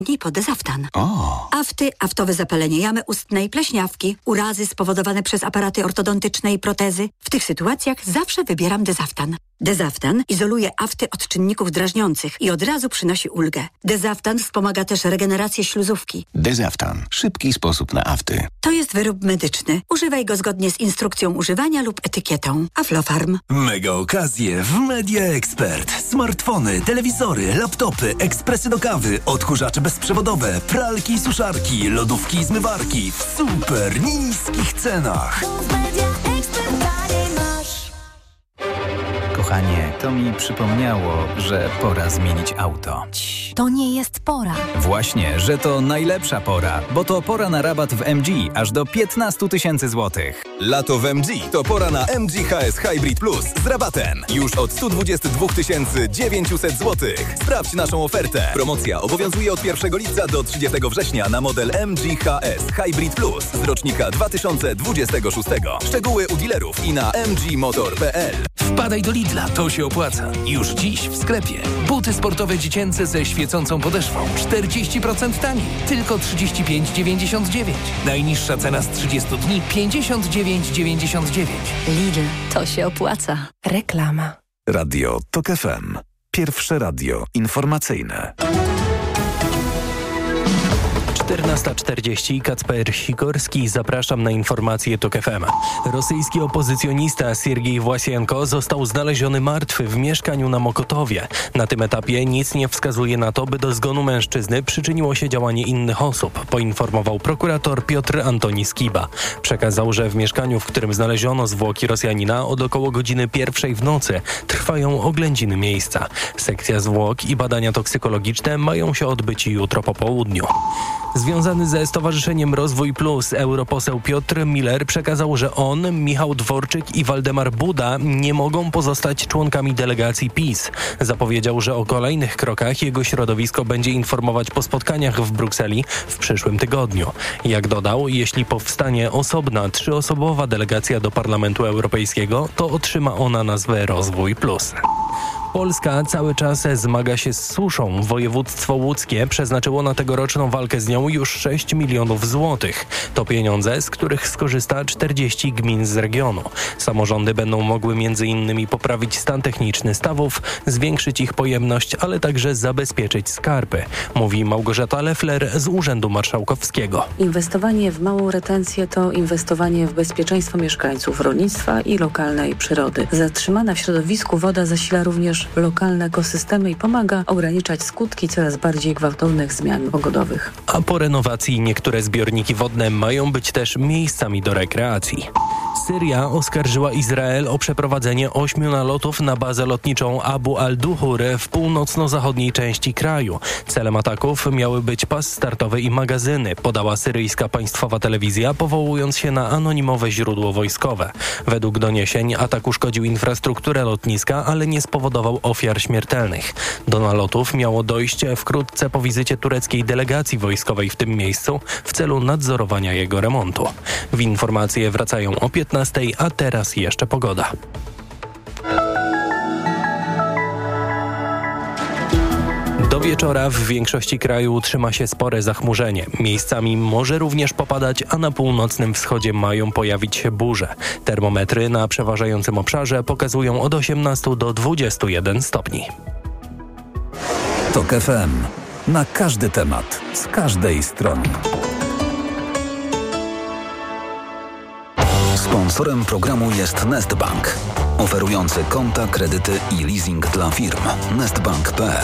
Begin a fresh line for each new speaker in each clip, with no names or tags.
po Dezaftan.
O.
Afty, aftowe zapalenie jamy ustnej, pleśniawki, urazy spowodowane przez aparaty ortodontyczne i protezy. W tych sytuacjach zawsze wybieram Dezaftan. Dezaftan izoluje afty od czynników drażniących i od razu przynosi ulgę. Dezaftan wspomaga też regenerację śluzówki.
Dezaftan. Szybki sposób na afty.
To jest wyrób medyczny. Używaj go zgodnie z instrukcją używania lub etykietą. Aflofarm.
Mega okazje w Media Expert. Smartfony, telewizory, laptopy, ekspresy do kawy, odkurzacze bezprzewodowe, pralki i suszarki, lodówki i zmywarki w super niskich cenach.
Kochanie, to mi przypomniało, że pora zmienić auto.
To nie jest pora.
Właśnie, że to najlepsza pora, bo to pora na rabat w MG aż do 15 000 złotych.
Lato w MG to pora na MG HS Hybrid Plus z rabatem. Już od 122 900 zł. Sprawdź naszą ofertę. Promocja obowiązuje od 1 lipca do 30 września na model MG HS Hybrid Plus z rocznika 2026. Szczegóły u dealerów i na mgmotor.pl.
Wpadaj do Lidla, to się opłaca. Już dziś w sklepie. Buty sportowe dziecięce ze świecącą podeszwą. 40% taniej. Tylko 35,99. Najniższa cena z 30 dni 59,99.
Lidl, to się opłaca. Reklama.
Radio TOK FM. Pierwsze radio informacyjne.
14:40. Kacper Sikorski. Zapraszam na informacje TOK FM. Rosyjski opozycjonista Siergiej Własienko został znaleziony martwy w mieszkaniu na Mokotowie. Na tym etapie nic nie wskazuje na to, by do zgonu mężczyzny przyczyniło się działanie innych osób, poinformował prokurator Piotr Antoni Skiba. Przekazał, że w mieszkaniu, w którym znaleziono zwłoki Rosjanina, od około godziny 1:00 w nocy trwają oględziny miejsca. Sekcja zwłok i badania toksykologiczne mają się odbyć jutro po południu. Związany ze Stowarzyszeniem Rozwój Plus europoseł Piotr Miller przekazał, że on, Michał Dworczyk i Waldemar Buda nie mogą pozostać członkami delegacji PiS. Zapowiedział, że o kolejnych krokach jego środowisko będzie informować po spotkaniach w Brukseli w przyszłym tygodniu. Jak dodał, jeśli powstanie osobna 3-osobowa delegacja do Parlamentu Europejskiego, to otrzyma ona nazwę Rozwój Plus. Polska cały czas zmaga się z suszą. Województwo łódzkie przeznaczyło na tegoroczną walkę z nią już 6 milionów złotych. To pieniądze, z których skorzysta 40 gmin z regionu. Samorządy będą mogły m.in. poprawić stan techniczny stawów, zwiększyć ich pojemność, ale także zabezpieczyć skarpy, mówi Małgorzata Leffler z Urzędu Marszałkowskiego.
Inwestowanie w małą retencję to inwestowanie w bezpieczeństwo mieszkańców, rolnictwa i lokalnej przyrody. Zatrzymana w środowisku woda zasila również lokalne ekosystemy i pomaga ograniczać skutki coraz bardziej gwałtownych zmian pogodowych.
A po renowacji niektóre zbiorniki wodne mają być też miejscami do rekreacji. Syria oskarżyła Izrael o przeprowadzenie 8 nalotów na bazę lotniczą Abu al-Duhur w północno-zachodniej części kraju. Celem ataków miały być pas startowy i magazyny, podała syryjska państwowa telewizja, powołując się na anonimowe źródło wojskowe. Według doniesień atak uszkodził infrastrukturę lotniska, ale nie spowodował ofiar śmiertelnych. Do nalotów miało dojść wkrótce po wizycie tureckiej delegacji wojskowej w tym miejscu w celu nadzorowania jego remontu. W informacje wracają o 15:00, a teraz jeszcze pogoda. Do wieczora w większości kraju utrzyma się spore zachmurzenie. Miejscami może również popadać, a na północnym wschodzie mają pojawić się burze. Termometry na przeważającym obszarze pokazują od 18 do 21 stopni.
TOK FM. Na każdy temat, z każdej strony. Sponsorem programu jest Nestbank, oferujący konta, kredyty i leasing dla firm. Nestbank.pl.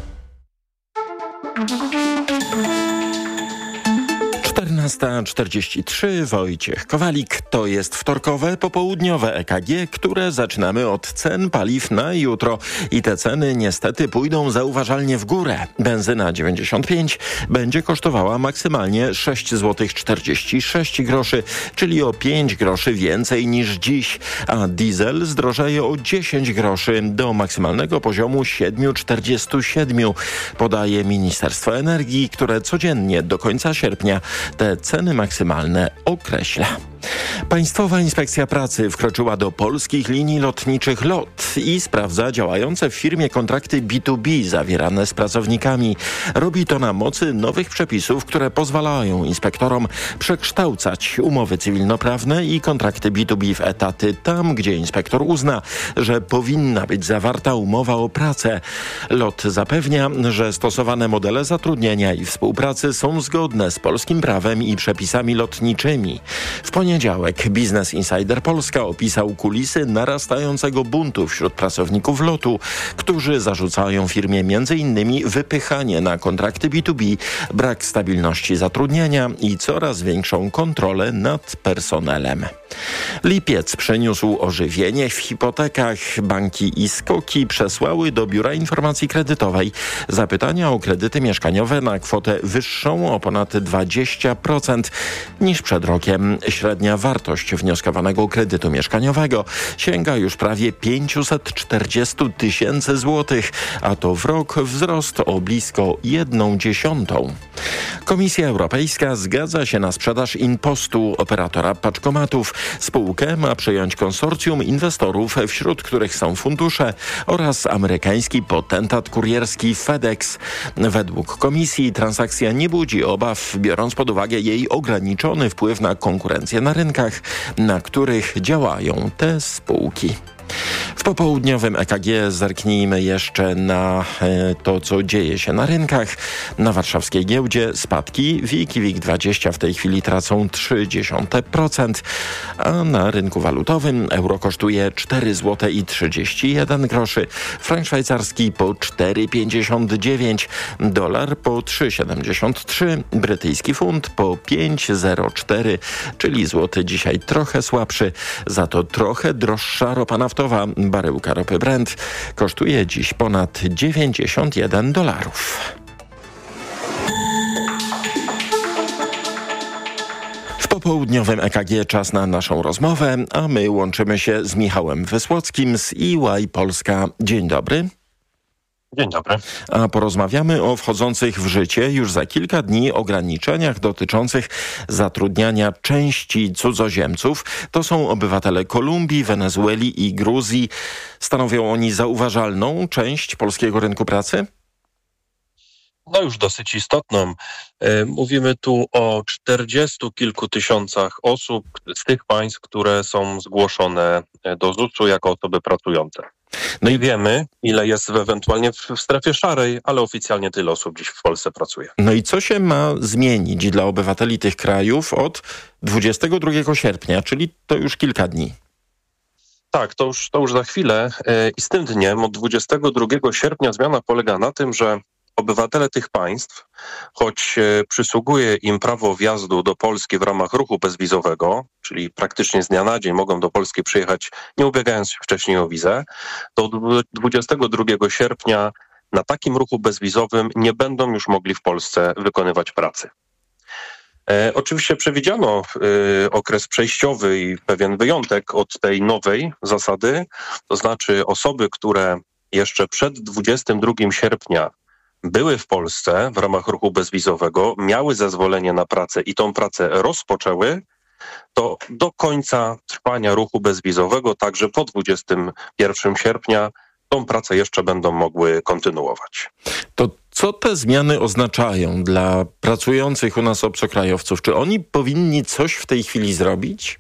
14:43. Wojciech Kowalik. To jest wtorkowe, popołudniowe EKG, które zaczynamy od cen paliw na jutro. I te ceny niestety pójdą zauważalnie w górę. Benzyna 95 będzie kosztowała maksymalnie 6,46 zł, czyli o 5 groszy więcej niż dziś. A diesel zdrożeje o 10 groszy do maksymalnego poziomu 7,47, podaje Ministerstwo Energii, które codziennie do końca sierpnia te ceny maksymalne określa. Państwowa Inspekcja Pracy wkroczyła do polskich linii lotniczych LOT i sprawdza działające w firmie kontrakty B2B zawierane z pracownikami. Robi to na mocy nowych przepisów, które pozwalają inspektorom przekształcać umowy cywilnoprawne i kontrakty B2B w etaty tam, gdzie inspektor uzna, że powinna być zawarta umowa o pracę. LOT zapewnia, że stosowane modele zatrudnienia i współpracy są zgodne z polskim prawem i przepisami lotniczymi. W poniedziałek Business Insider Polska opisał kulisy narastającego buntu wśród pracowników LOT-u, którzy zarzucają firmie m.in. wypychanie na kontrakty B2B, brak stabilności zatrudnienia i coraz większą kontrolę nad personelem. Lipiec przyniósł ożywienie w hipotekach. Banki i SKOK-i przesłały do Biura Informacji Kredytowej zapytania o kredyty mieszkaniowe na kwotę wyższą o ponad 20% niż przed rokiem. Średnia wartość wnioskowanego kredytu mieszkaniowego sięga już prawie 540 000 złotych, a to w rok wzrost o blisko 1/10. Komisja Europejska zgadza się na sprzedaż InPostu, operatora paczkomatów. Spółkę ma przejąć konsorcjum inwestorów, wśród których są fundusze oraz amerykański potentat kurierski FedEx. Według komisji transakcja nie budzi obaw, biorąc pod uwagę jej ograniczony wpływ na konkurencję na rynkach, na których działają te spółki. W popołudniowym EKG zerknijmy jeszcze na to, co dzieje się na rynkach. Na warszawskiej giełdzie spadki. WIG i WIG20 w tej chwili tracą 0,3%, a na rynku walutowym euro kosztuje 4,31 zł, frank szwajcarski po 4,59, dolar po 3,73, brytyjski funt po 5,04, czyli złoty dzisiaj trochę słabszy, za to trochę droższa ropa naftowa. Baryłka ropy Brent kosztuje dziś ponad $91. W popołudniowym EKG czas na naszą rozmowę, a my łączymy się z Michałem Wysłockim z EY Polska. Dzień dobry.
Dzień dobry.
A porozmawiamy o wchodzących w życie już za kilka dni ograniczeniach dotyczących zatrudniania części cudzoziemców. To są obywatele Kolumbii, Wenezueli i Gruzji. Stanowią oni zauważalną część polskiego rynku pracy?
No już dosyć istotną. Mówimy tu o 40 kilku tysiącach osób z tych państw, które są zgłoszone do ZUS-u jako osoby pracujące. No i wiemy, ile jest ewentualnie w strefie szarej, ale oficjalnie tyle osób dziś w Polsce pracuje.
No i co się ma zmienić dla obywateli tych krajów od 22 sierpnia, czyli to już kilka dni?
Tak, to już za chwilę. I z tym dniem, od 22 sierpnia zmiana polega na tym, że obywatele tych państw, choć przysługuje im prawo wjazdu do Polski w ramach ruchu bezwizowego, czyli praktycznie z dnia na dzień mogą do Polski przyjechać, nie ubiegając się wcześniej o wizę, to od 22 sierpnia na takim ruchu bezwizowym nie będą już mogli w Polsce wykonywać pracy. Oczywiście przewidziano okres przejściowy i pewien wyjątek od tej nowej zasady, to znaczy osoby, które jeszcze przed 22 sierpnia były w Polsce w ramach ruchu bezwizowego, miały zezwolenie na pracę i tą pracę rozpoczęły, to do końca trwania ruchu bezwizowego, także po 21 sierpnia, tą pracę jeszcze będą mogły kontynuować.
To co te zmiany oznaczają dla pracujących u nas obcokrajowców? Czy oni powinni coś w tej chwili zrobić?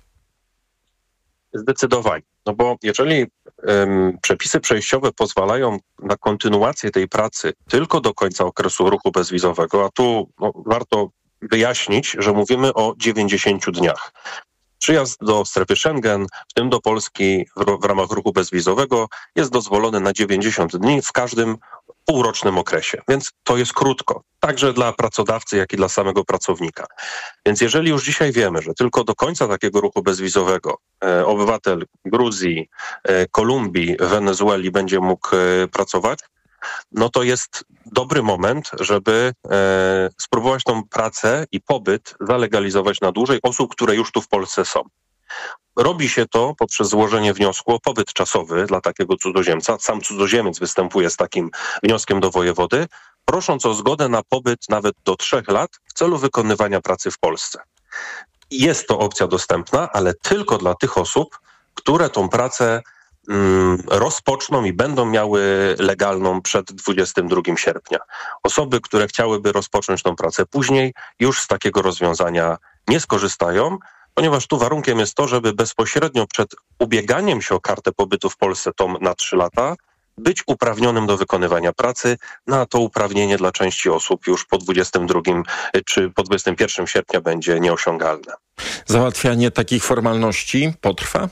Zdecydowanie. No bo jeżeli przepisy przejściowe pozwalają na kontynuację tej pracy tylko do końca okresu ruchu bezwizowego, a tu warto wyjaśnić, że mówimy o 90 dniach. Przyjazd do strefy Schengen, w tym do Polski w ramach ruchu bezwizowego, jest dozwolony na 90 dni w każdym półrocznym okresie. Więc to jest krótko, także dla pracodawcy, jak i dla samego pracownika. Więc jeżeli już dzisiaj wiemy, że tylko do końca takiego ruchu bezwizowego obywatel Gruzji, Kolumbii, Wenezueli będzie mógł pracować, no to jest dobry moment, żeby spróbować tą pracę i pobyt zalegalizować na dłużej osób, które już tu w Polsce są. Robi się to poprzez złożenie wniosku o pobyt czasowy dla takiego cudzoziemca. Sam cudzoziemiec występuje z takim wnioskiem do wojewody, prosząc o zgodę na pobyt nawet do 3 lat w celu wykonywania pracy w Polsce. jest to opcja dostępna, ale tylko dla tych osób, które tą pracę rozpoczną i będą miały legalną przed 22 sierpnia. Osoby, które chciałyby rozpocząć tą pracę później, już z takiego rozwiązania nie skorzystają, ponieważ tu warunkiem jest to, żeby bezpośrednio przed ubieganiem się o kartę pobytu w Polsce tą na 3 lata być uprawnionym do wykonywania pracy. Na to uprawnienie dla części osób już po 22 czy po 21 sierpnia będzie nieosiągalne.
Załatwianie takich formalności potrwa?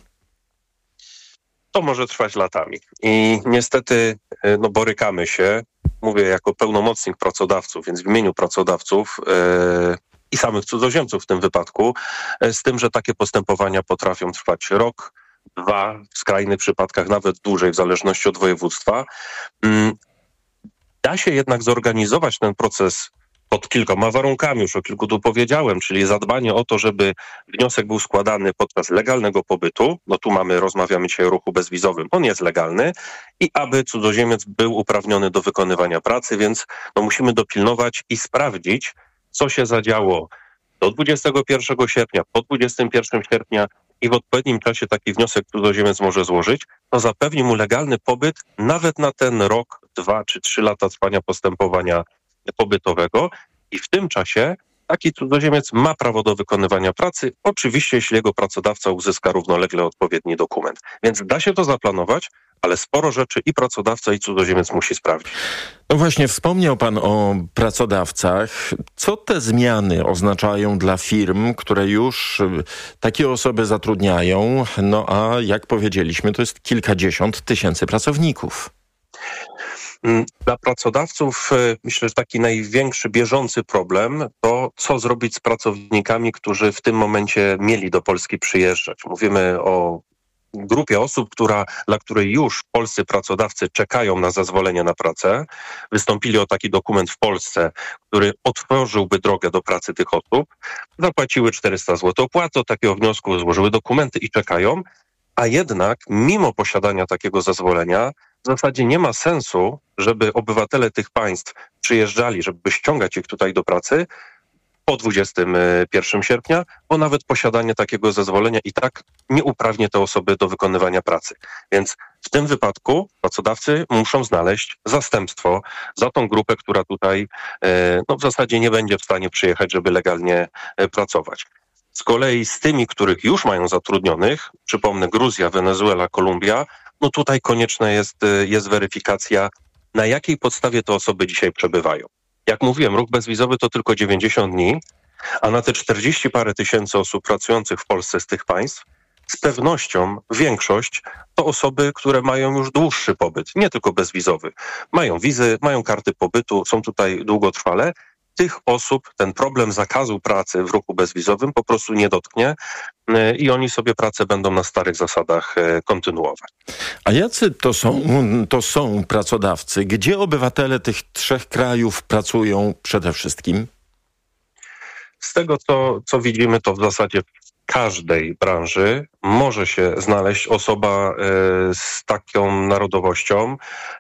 To może trwać latami. I niestety borykamy się, mówię jako pełnomocnik pracodawców, więc w imieniu pracodawców i samych cudzoziemców w tym wypadku, z tym, że takie postępowania potrafią trwać rok, 2, w skrajnych przypadkach nawet dłużej, w zależności od województwa. Da się jednak zorganizować ten proces pod kilkoma warunkami, już o kilku tu powiedziałem, czyli zadbanie o to, żeby wniosek był składany podczas legalnego pobytu, tu rozmawiamy dzisiaj o ruchu bezwizowym, on jest legalny, i aby cudzoziemiec był uprawniony do wykonywania pracy, więc musimy dopilnować i sprawdzić, co się zadziało do 21 sierpnia, po 21 sierpnia i w odpowiednim czasie taki wniosek cudzoziemiec może złożyć, to zapewni mu legalny pobyt nawet na ten rok, 2 czy 3 lata trwania postępowania pobytowego i w tym czasie taki cudzoziemiec ma prawo do wykonywania pracy, oczywiście jeśli jego pracodawca uzyska równolegle odpowiedni dokument. Więc da się to zaplanować, ale sporo rzeczy i pracodawca, i cudzoziemiec musi sprawdzić.
No właśnie, wspomniał pan o pracodawcach. Co te zmiany oznaczają dla firm, które już takie osoby zatrudniają? A jak powiedzieliśmy, to jest kilkadziesiąt tysięcy pracowników.
Dla pracodawców myślę, że taki największy bieżący problem to co zrobić z pracownikami, którzy w tym momencie mieli do Polski przyjeżdżać. Mówimy o grupie osób, dla której już polscy pracodawcy czekają na zezwolenie na pracę, wystąpili o taki dokument w Polsce, który otworzyłby drogę do pracy tych osób, zapłaciły 400 zł opłaty od takiego wniosku, złożyły dokumenty i czekają, a jednak mimo posiadania takiego zezwolenia w zasadzie nie ma sensu, żeby obywatele tych państw przyjeżdżali, żeby ściągać ich tutaj do pracy po 21 sierpnia, bo nawet posiadanie takiego zezwolenia i tak nie uprawni te osoby do wykonywania pracy. Więc w tym wypadku pracodawcy muszą znaleźć zastępstwo za tą grupę, która tutaj w zasadzie nie będzie w stanie przyjechać, żeby legalnie pracować. Z kolei z tymi, których już mają zatrudnionych, przypomnę Gruzja, Wenezuela, Kolumbia, tutaj konieczna jest weryfikacja, na jakiej podstawie te osoby dzisiaj przebywają. Jak mówiłem, ruch bezwizowy to tylko 90 dni, a na te 40 parę tysięcy osób pracujących w Polsce z tych państw, z pewnością większość to osoby, które mają już dłuższy pobyt, nie tylko bezwizowy. Mają wizy, mają karty pobytu, są tutaj długotrwale. Tych osób ten problem zakazu pracy w ruchu bezwizowym po prostu nie dotknie i oni sobie pracę będą na starych zasadach kontynuować. A
jacy to są pracodawcy? Gdzie obywatele tych 3 krajów pracują przede wszystkim?
Z tego, co widzimy, to w zasadzie w każdej branży może się znaleźć osoba z taką narodowością,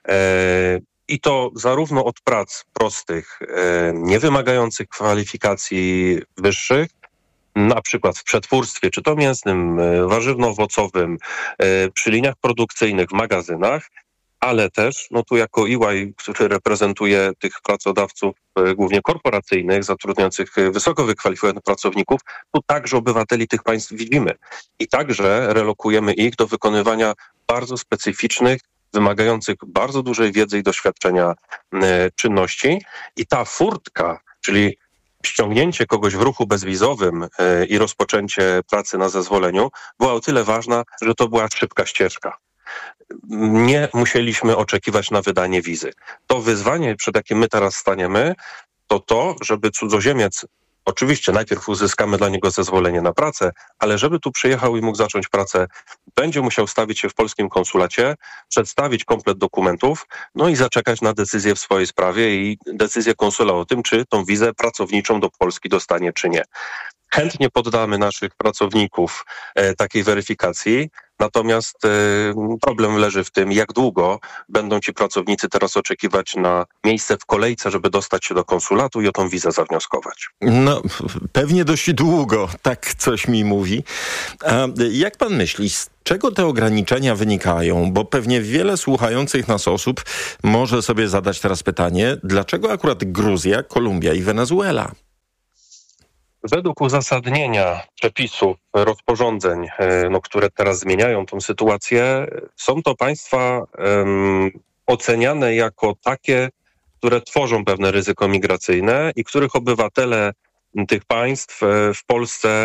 i to zarówno od prac prostych, niewymagających kwalifikacji wyższych, na przykład w przetwórstwie, czy to mięsnym, warzywno-owocowym, przy liniach produkcyjnych, w magazynach, ale też, tu jako EY, który reprezentuje tych pracodawców głównie korporacyjnych, zatrudniających wysoko wykwalifikowanych pracowników, tu także obywateli tych państw widzimy. I także relokujemy ich do wykonywania bardzo specyficznych, wymagających bardzo dużej wiedzy i doświadczenia czynności. I ta furtka, czyli ściągnięcie kogoś w ruchu bezwizowym i rozpoczęcie pracy na zezwoleniu była o tyle ważna, że to była szybka ścieżka. Nie musieliśmy oczekiwać na wydanie wizy. To wyzwanie, przed jakim my teraz staniemy, to, żeby cudzoziemiec, oczywiście najpierw uzyskamy dla niego zezwolenie na pracę, ale żeby tu przyjechał i mógł zacząć pracę, będzie musiał stawić się w polskim konsulacie, przedstawić komplet dokumentów, i zaczekać na decyzję w swojej sprawie i decyzję konsula o tym, czy tą wizę pracowniczą do Polski dostanie, czy nie. Chętnie poddamy naszych pracowników takiej weryfikacji, Natomiast problem leży w tym, jak długo będą ci pracownicy teraz oczekiwać na miejsce w kolejce, żeby dostać się do konsulatu i o tą wizę zawnioskować.
No, pewnie dość długo, tak coś mi mówi. A jak pan myśli, z czego te ograniczenia wynikają? Bo pewnie wiele słuchających nas osób może sobie zadać teraz pytanie, dlaczego akurat Gruzja, Kolumbia i Wenezuela?
Według uzasadnienia przepisów, rozporządzeń, które teraz zmieniają tą sytuację, są to państwa oceniane jako takie, które tworzą pewne ryzyko migracyjne i których obywatele tych państw w Polsce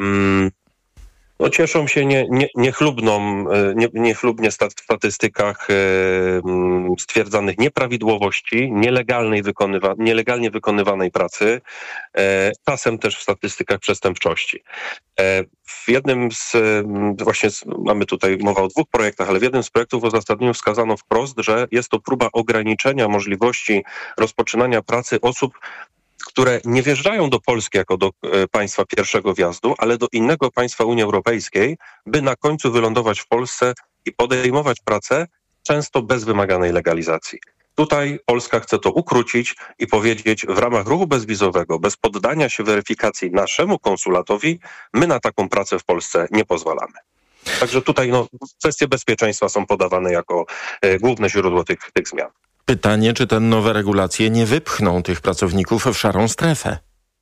cieszą się niechlubnie w statystykach stwierdzanych nieprawidłowości, nielegalnie wykonywanej pracy, czasem też w statystykach przestępczości. Mamy tutaj mowę o 2 projektach, ale w jednym z projektów w uzasadnieniu wskazano wprost, że jest to próba ograniczenia możliwości rozpoczynania pracy osób, które nie wjeżdżają do Polski jako do państwa pierwszego wjazdu, ale do innego państwa Unii Europejskiej, by na końcu wylądować w Polsce i podejmować pracę, często bez wymaganej legalizacji. Tutaj Polska chce to ukrócić i powiedzieć, w ramach ruchu bezwizowego, bez poddania się weryfikacji naszemu konsulatowi, my na taką pracę w Polsce nie pozwalamy. Także tutaj kwestie bezpieczeństwa są podawane jako główne źródło tych zmian.
Pytanie, czy te nowe regulacje nie wypchną tych pracowników w szarą strefę?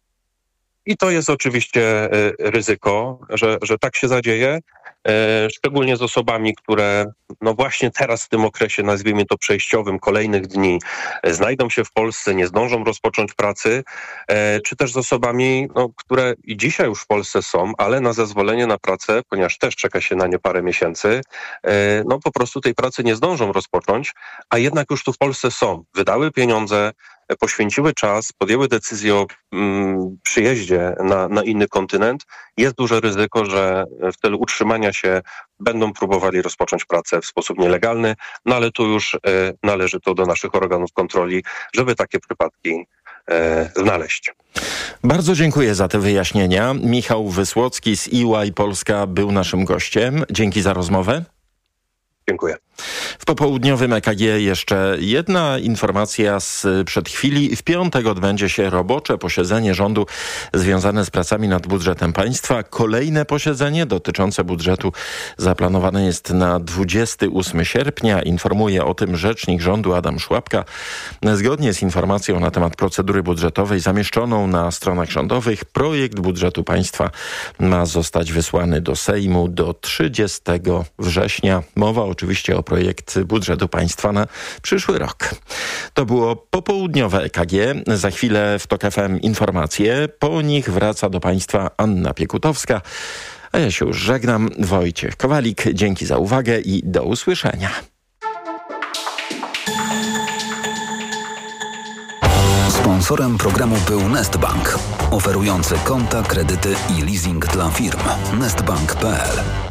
I to jest oczywiście ryzyko, że tak się zadzieje, szczególnie z osobami, które właśnie teraz w tym okresie, nazwijmy to przejściowym, kolejnych dni znajdą się w Polsce, nie zdążą rozpocząć pracy, czy też z osobami, które i dzisiaj już w Polsce są, ale na zezwolenie na pracę, ponieważ też czeka się na nie parę miesięcy, po prostu tej pracy nie zdążą rozpocząć, a jednak już tu w Polsce są, wydały pieniądze, poświęciły czas, podjęły decyzję o przyjeździe na inny kontynent. Jest duże ryzyko, że w celu utrzymania się będą próbowali rozpocząć pracę w sposób nielegalny, ale tu już należy to do naszych organów kontroli, żeby takie przypadki znaleźć.
Bardzo dziękuję za te wyjaśnienia. Michał Wysłocki z EY Polska był naszym gościem. Dzięki za rozmowę.
Dziękuję.
W popołudniowym EKG jeszcze jedna informacja sprzed chwili. W piątek odbędzie się robocze posiedzenie rządu związane z pracami nad budżetem państwa. Kolejne posiedzenie dotyczące budżetu zaplanowane jest na 28 sierpnia. Informuje o tym rzecznik rządu Adam Szłapka. Zgodnie z informacją na temat procedury budżetowej zamieszczoną na stronach rządowych, projekt budżetu państwa ma zostać wysłany do Sejmu do 30 września. Mowa oczywiście o projekt budżetu państwa na przyszły rok. To było popołudniowe EKG. Za chwilę w TOK FM informacje. Po nich wraca do państwa Anna Piekutowska. A ja się już żegnam. Wojciech Kowalik. Dzięki za uwagę i do usłyszenia.
Sponsorem programu był Nestbank, oferujący konta, kredyty i leasing dla firm. Nestbank.pl